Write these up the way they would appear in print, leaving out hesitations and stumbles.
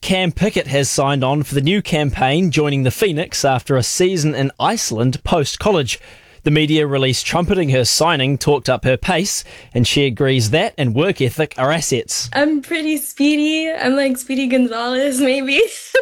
Cam Pickett has signed on for the new campaign, joining the Phoenix after a season in Iceland post-college. The media release trumpeting her signing talked up her pace, and she agrees that and work ethic are assets. I'm pretty speedy. I'm like Speedy Gonzalez, maybe.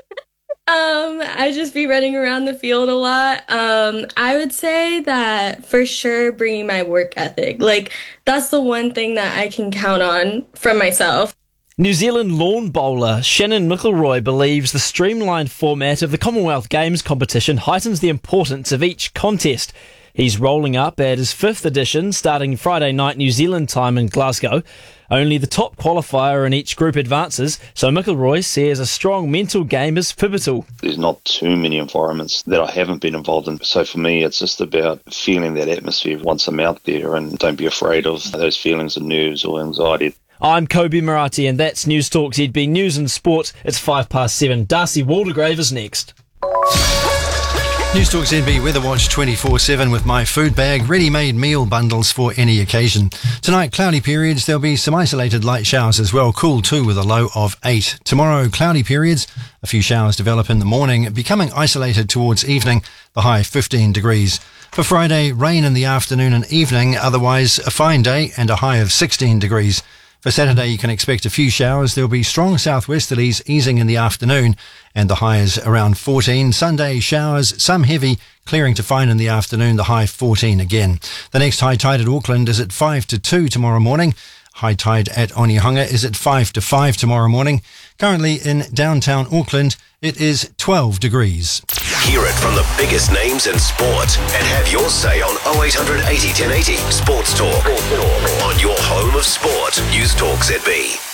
I just be running around the field a lot. I would say that for sure bringing my work ethic. Like, that's the one thing that I can count on from myself. New Zealand lawn bowler Shannon McElroy believes the streamlined format of the Commonwealth Games competition heightens the importance of each contest. He's rolling up at his 5th edition, starting Friday night New Zealand time in Glasgow. Only the top qualifier in each group advances, so McElroy says a strong mental game is pivotal. There's not too many environments that I haven't been involved in, so for me it's just about feeling that atmosphere once I'm out there, and don't be afraid of those feelings of nerves or anxiety. I'm Kobe Marathi, and that's News Talk ZB News and Sport. It's 7:05. Darcy Waldegrave is next. News Talk ZB Weather Watch 24/7 with My Food Bag, ready-made meal bundles for any occasion. Tonight, cloudy periods. There'll be some isolated light showers as well. Cool too with a low of 8. Tomorrow, cloudy periods. A few showers develop in the morning, becoming isolated towards evening. The high 15 degrees. For Friday, rain in the afternoon and evening. Otherwise, a fine day and a high of 16 degrees. For Saturday, you can expect a few showers. There'll be strong southwesterlies easing in the afternoon, and the high is around 14. Sunday, showers, some heavy, clearing to fine in the afternoon, the high 14 again. The next high tide at Auckland is at 5 to 2 tomorrow morning. High tide at Onehunga is at 5 to 5 tomorrow morning. Currently in downtown Auckland, it is 12 degrees. Hear it from the biggest names in sport and have your say on 0800 80 1080 Sports Talk on your home of sport. News Talk ZB.